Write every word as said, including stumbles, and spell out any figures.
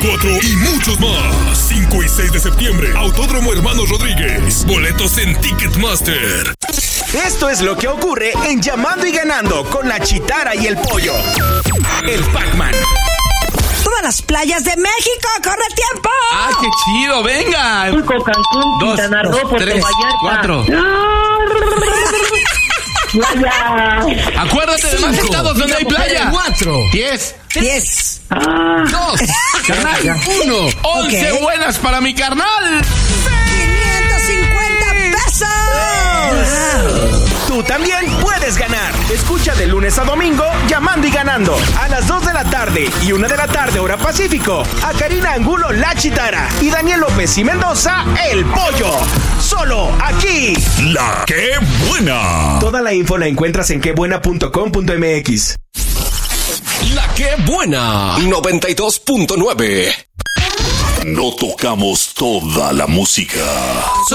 veinticuatro y muchos más. cinco y seis de septiembre, Autódromo Hermanos Rodríguez. Boletos en Ticketmaster. Esto es lo que ocurre en Llamando y Ganando con la Chitara y el Pollo. El Pac-Man. Todas las playas de México, ¡corre tiempo! ¡Ay, qué chido! ¡Venga! Acapulco, Cancún, Dos, Quintana Roo, Puerto tres, Vallarta. cuatro. Playa. Acuérdate de más estados donde hay playa. Cuatro. Diez. Diez. Ah, Dos. Carnal. Uno. Once Ok. buenas para mi carnal. quinientos cincuenta pesos. Tú también puedes ganar. Escucha de lunes a domingo Llamando y Ganando a las dos de la tarde y una de la tarde hora Pacífico. A Karina Angulo, la Chitara, y Daniel López y Mendoza, el Pollo. Solo aquí. La que buena. Toda la info la encuentras en quebuena punto com punto m x. La que buena. noventa y dos punto nueve. No tocamos toda la música.